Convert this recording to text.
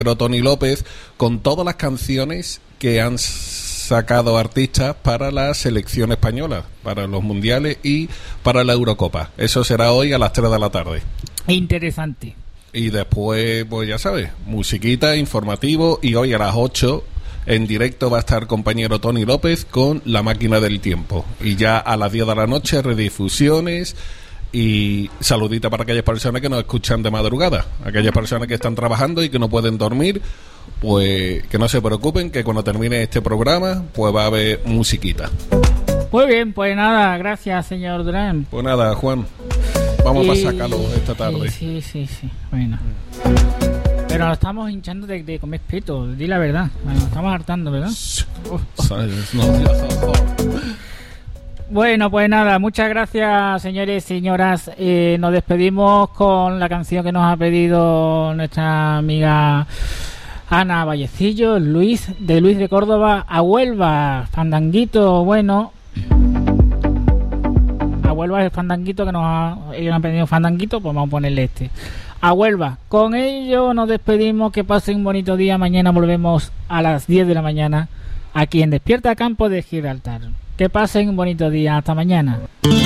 Tony López con todas las canciones que han sacado artistas para la selección española, para los mundiales y para la Eurocopa. Eso será hoy a las 3 de la tarde. Interesante. Y después, pues ya sabes, musiquita, informativo, y hoy a las 8 en directo va a estar compañero Tony López con La Máquina del Tiempo. Y ya a las 10 de la noche, redifusiones y saludita para aquellas personas que nos escuchan de madrugada, aquellas personas que están trabajando y que no pueden dormir, pues que no se preocupen, que cuando termine este programa, pues va a haber musiquita. Muy bien, pues nada, gracias, señor Durán. Pues nada, Juan. Vamos a sacarlo esta tarde. Sí. Bueno. Pero nos estamos hinchando de comer pito, di la verdad. Nos estamos hartando, ¿verdad? Bueno, pues nada, muchas gracias, señores y señoras. Nos despedimos con la canción que nos ha pedido nuestra amiga Ana Vallecillo, Luis de Córdoba, a Huelva, fandanguito, bueno. A Huelva es el fandanguito que ellos han pedido fandanguito, pues vamos a ponerle este. A Huelva. Con ello nos despedimos, que pasen un bonito día. Mañana volvemos a las 10 de la mañana aquí en Despierta Campo de Gibraltar. Que pasen un bonito día. Hasta mañana.